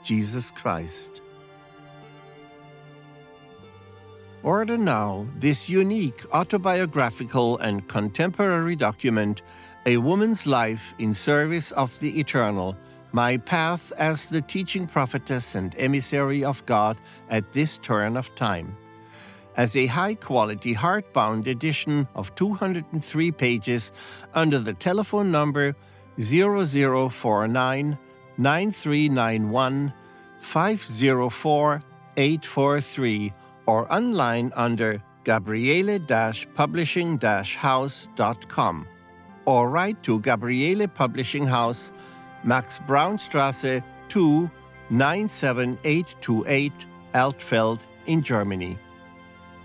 Jesus Christ. Order now this unique autobiographical and contemporary document, A Woman's Life in Service of the Eternal, My Path as the Teaching Prophetess and Emissary of God at this Turn of Time. As a high-quality hardbound edition of 203 pages under the telephone number 0049 9391 504 843 or online under gabriele-publishing-house.com or write to Gabriele Publishing House, Max Braunstrasse 2, 97828, Altfeld in Germany.